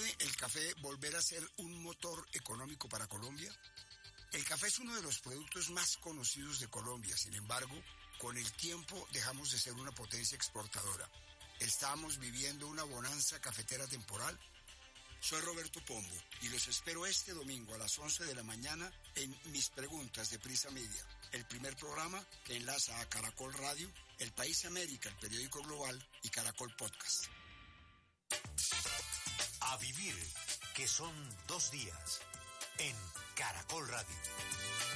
¿Puede el café volver a ser un motor económico para Colombia? El café es uno de los productos más conocidos de Colombia. Sin embargo, con el tiempo dejamos de ser una potencia exportadora. ¿Estamos viviendo una bonanza cafetera temporal? Soy Roberto Pombo y los espero este domingo a las 11 de la mañana en Mis Preguntas de Prisa Media, el primer programa que enlaza a Caracol Radio, El País América, el periódico global y Caracol Podcast. A vivir, que son 2 días, en Caracol Radio.